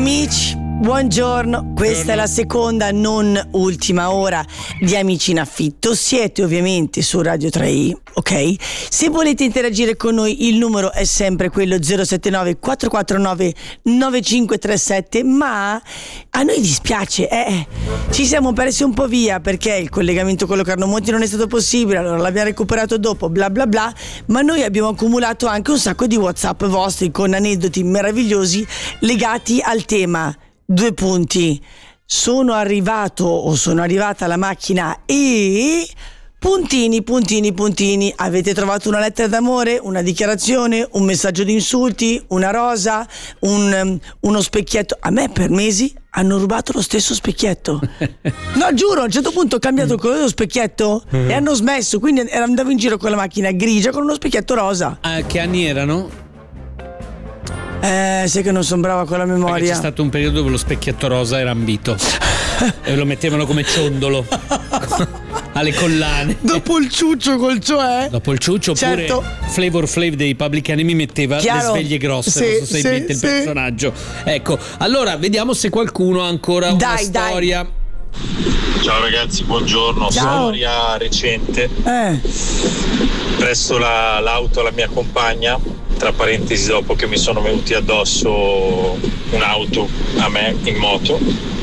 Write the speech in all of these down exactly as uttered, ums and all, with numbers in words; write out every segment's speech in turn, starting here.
Amici, buongiorno, questa è la seconda, non ultima ora di Amici in Affitto. Siete ovviamente su Radio tre i, ok? Se volete interagire con noi il numero è sempre quello zero sette nove quattro quattro nove nove cinque tre sette, ma a noi dispiace, eh, ci siamo persi un po' via perché il collegamento con Locarno Monti non è stato possibile, allora l'abbiamo recuperato dopo, bla bla bla, ma noi abbiamo accumulato anche un sacco di WhatsApp vostri con aneddoti meravigliosi legati al tema. Due punti: sono arrivato o sono arrivata alla macchina e puntini puntini puntini. Avete trovato una lettera d'amore, una dichiarazione, un messaggio di insulti, una rosa, un, uno specchietto. A me per mesi hanno rubato lo stesso specchietto. No, giuro, a un certo punto ho cambiato il colore dello specchietto e hanno smesso, quindi andavo in giro con la macchina grigia con uno specchietto rosa. Ah, che anni erano? Eh, sai che non sono brava con la memoria. Perché c'è stato un periodo dove lo specchietto rosa era ambito e lo mettevano come ciondolo alle collane. Dopo il ciuccio col cioè. Dopo il ciuccio, certo. Oppure Flavor Flav dei Public Enemy metteva Chiaro. le sveglie grosse, Sì, non so se sì, hai il sì. personaggio. Ecco, allora vediamo se qualcuno ha ancora Dai, una storia. Ciao ragazzi, buongiorno. Ciao. Storia recente. Eh. Presto la, l'auto alla mia compagna, tra parentesi dopo che mi sono venuti addosso un'auto a me in moto,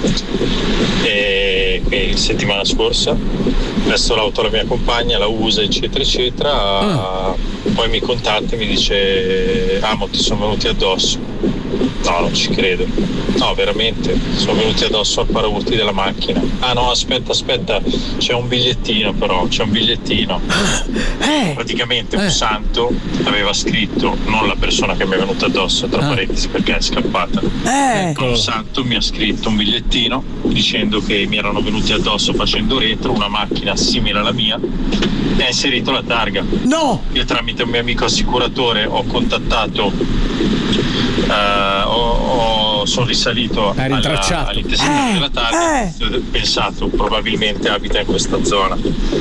e quindi settimana scorsa presto l'auto alla mia compagna, la usa eccetera eccetera, ah. Poi mi contatta e mi dice: amo, ti sono venuti addosso. No, non ci credo. No, veramente, sono venuti addosso al paraurti della macchina. Ah no, aspetta, aspetta, c'è un bigliettino però, c'è un bigliettino. Eh. Praticamente Eh. un santo aveva scritto, non la persona che mi è venuta addosso, tra Ah. parentesi perché è scappata. Eh. Un santo mi ha scritto un bigliettino dicendo che mi erano venuti addosso facendo retro una macchina simile alla mia e ha inserito la targa. No. Io tramite un mio amico assicuratore ho contattato, eh, ho, ho, sono risalito Hai rintracciato. all'intestino Eh, della targa, eh. ho pensato probabilmente abita in questa zona.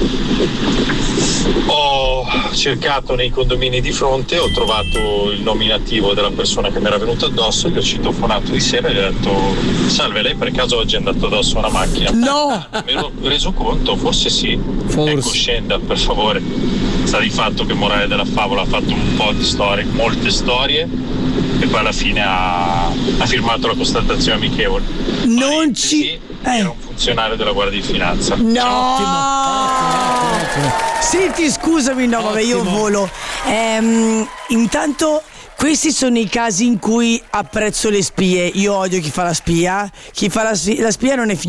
Ho cercato nei condomini di fronte, ho trovato il nominativo della persona che mi era venuta addosso, gli ho citofonato di sera e gli ho detto: salve, lei per caso oggi è andato addosso a una macchina? No. Mi ero reso conto, forse sì. Forse. Ecco, scenda per favore. Sta di fatto che morale della favola ha fatto un po' di storie, molte storie, e poi alla fine ha, ha firmato la constatazione amichevole. Non Parentesi, ci- era eh. un funzionario della Guardia di Finanza. No. Ottimo, ottimo, ottimo. Senti, scusami, no, vabbè, io Ottimo. volo. Ehm, intanto questi sono i casi in cui apprezzo le spie. Io odio chi fa la spia. Chi fa la, la spia non è